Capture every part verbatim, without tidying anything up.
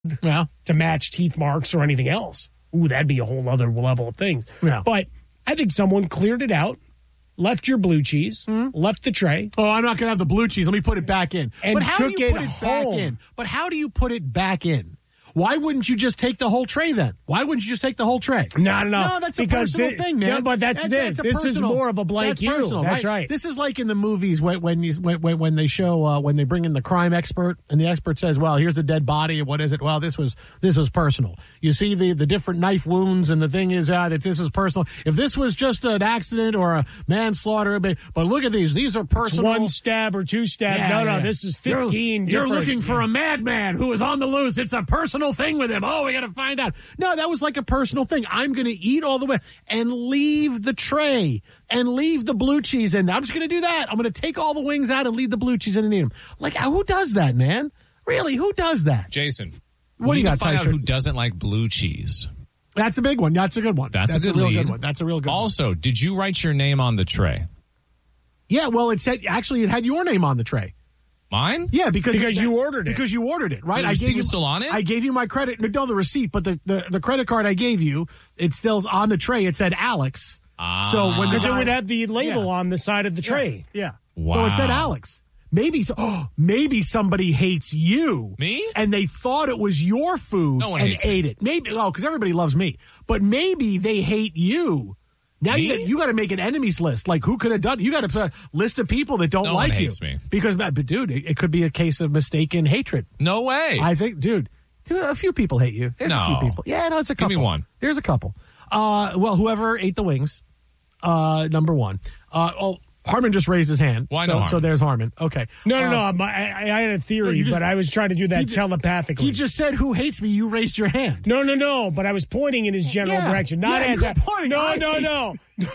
yeah. to match teeth marks or anything else. Ooh, that'd be a whole other level of things. Yeah. But I think someone cleared it out, left your blue cheese, mm-hmm. left the tray. Oh, I'm not going to have the blue cheese. Let me put it back in. And but how do took you it put it home. back in? But how do you put it back in? Why wouldn't you just take the whole tray then? Why wouldn't you just take the whole tray? No, no, no. No, that's a because personal thi- thing, man. Yeah, but that's that, it. That's This personal, is more of a blank that's you. Personal, that's right? right. This is like in the movies when when, you, when, when they show uh, when they bring in the crime expert and the expert says, "Well, here's a dead body. And what is it? Well, this was this was personal. You see the the different knife wounds, and the thing is uh, that this is personal. If this was just an accident or a manslaughter, but, but look at these. These are personal. It's one stab or two stab. Yeah, no, no. yeah. This is fifteen. You're, you're different- looking for a madman who is on the loose. It's a personal thing with him. Oh, we got to find out. No, that was like a personal thing. I'm going to eat all the way and leave the tray and leave the blue cheese in. I'm just going to do that. I'm going to take all the wings out and leave the blue cheese in and eat them. Like, who does that, man? Really, who does that? Jason, what do you got, to find Tyson? out who doesn't like blue cheese. That's a big one. That's a good one. That's, That's a good a real lead. good one. That's a real good also, one. did you write your name on the tray? Yeah, well, it said, actually, it had your name on the tray. Mine? Yeah, because Because you ordered it. Because you ordered it, right? The I receipt gave you was still on it? I gave you my credit. No, the receipt, but the, the, the credit card I gave you, it's still on the tray. It said Alex. Ah. So when the Because it guy- would have the label Yeah. on the side of the tray. Yeah. Wow. So it said Alex. Maybe so, oh, maybe somebody hates you. Me? And they thought it was your food No one and hates me. ate it. Maybe oh, because everybody loves me. But maybe they hate you. Now Me? you got, you got to make an enemies list. Like who could have done? You got to put a list of people that don't No like one you. hates me. Because, but dude, it, it could be a case of mistaken hatred. No way. I think, dude, dude, a few people hate you. There's No. a few people. Yeah, no, it's a Give couple. me one. There's a couple. Uh, well, whoever ate the wings, uh, number one. Uh, oh, Harmon just raised his hand. Why so, no Harmon? So there's Harmon. Okay. No, no, Uh, no. my- I, I had a theory, you just- but I was trying to do that he ju- telepathically. He just said, "Who hates me?" You raised your hand. No, no, no. But I was pointing in his general Yeah. direction, not Yeah, as you were a, pointing, No, I no, hate no.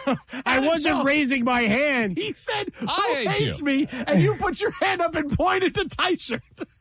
I wasn't No. raising my hand. He said, "Who I hate hates you." me?" And you put your hand up and pointed to tie shirt.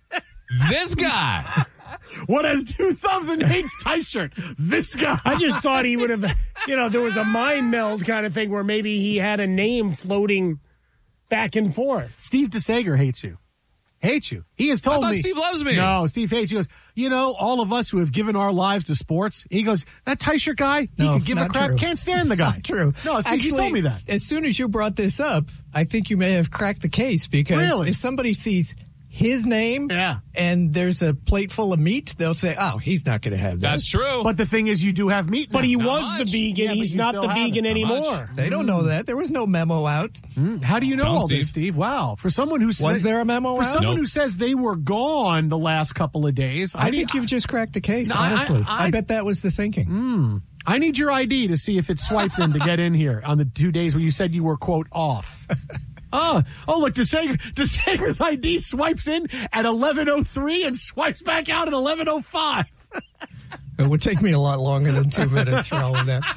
This guy. What has two thumbs and hates tie shirt? This guy. I just thought he would have, you know, there was a mind meld kind of thing where maybe he had a name floating back and forth. Steve DeSager hates you. Hates you. He has I told thought me. Steve loves me. No, Steve hates you. He goes, you know, all of us who have given our lives to sports, he goes, that tie shirt guy, he No, could give a not crap, true. can't stand the guy. Not true. No, Steve, Actually, he told me that. As soon as you brought this up, I think you may have cracked the case because Really? if somebody sees his name Yeah. and there's a plate full of meat, they'll say, oh, he's not going to have that. That's true. But the thing is, you do have meat now. But he Not was much. the vegan. Yeah, but He's you not still the have it. vegan Not anymore. They don't know that. There was no memo out. How do you know Tell him, all this, Steve. Steve? Wow. For someone who says, Was there a memo For out? someone Nope. who says they were gone the last couple of days, I, I need, think you've just cracked the case, No, I- honestly. I- I, bet that was the thinking. I need your I D to see if it's swiped in to get in here on the two days where you said you were, quote, off. Oh, oh! Look, DeSager, DeSager's I D swipes in at eleven oh three and swipes back out at eleven oh five. It would take me a lot longer than two minutes for all of that.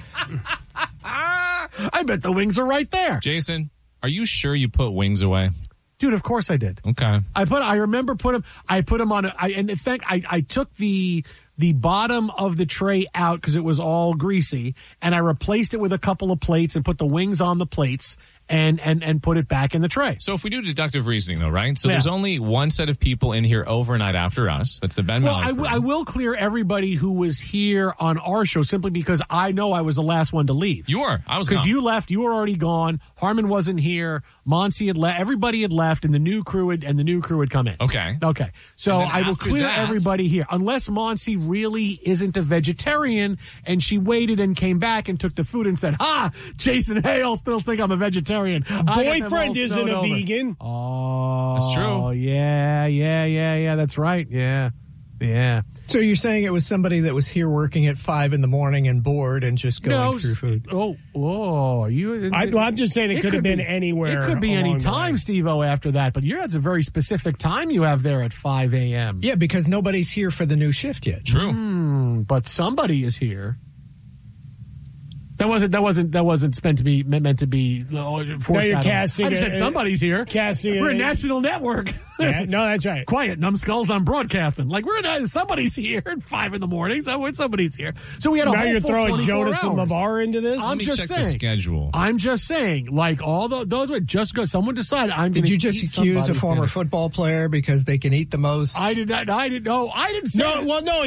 I bet the wings are right there, Jason, are you sure you put wings away? dude. Of course I did. Okay. I put. I remember put them. I put them on. A, I, and in fact, I, I took the the bottom of the tray out because it was all greasy, and I replaced it with a couple of plates and put the wings on the plates and and and put it back in the tray. So if we do deductive reasoning, though, right? So Yeah. there's only one set of people in here overnight after us. That's the Ben Well, Mallard I, w- crew. I will clear everybody who was here on our show simply because I know I was the last one to leave. You were. I was Because gone. you left, you were already gone. Harmon wasn't here. Monty had left. Everybody had left, and the new crew had, and the new crew had come in. Okay. Okay. So And then I will after clear that- everybody here, unless Monty really isn't a vegetarian, and she waited and came back and took the food and said, "Ha, Jason Hale still think I'm a vegetarian. I got them all Boyfriend isn't snowed a over." vegan. Oh, That's true. Oh yeah, yeah, yeah, yeah. That's right. Yeah, yeah. So you're saying it was somebody that was here working at five in the morning and bored and just going No, through food? Oh, oh, you. I, well, I'm just saying it, could have could been be- anywhere. It could be any along the time, way. Steve-O, after that. But you're, that's a very specific time you have there at five a.m. Yeah, because nobody's here for the new shift yet. True. Hmm, but somebody is here. That wasn't that wasn't that wasn't meant to be meant to be. Uh, No, you're casting. I just a- said somebody's here. Casting. We're a a- national network. Yeah, no, that's right. Quiet, numbskulls on broadcasting. Like we're not, somebody's here at five in the morning. So somebody's here. So we had a Now whole you're full throwing twenty-four Jonas and hours. LeVar into this. I'm Let me just check saying. the schedule. I'm just saying, like all the, those, just go. Someone decide. I'm. Did gonna you just eat accuse a somebody's former dinner. football player because they can eat the most? I did not. I didn't know. I didn't say. No, well, no,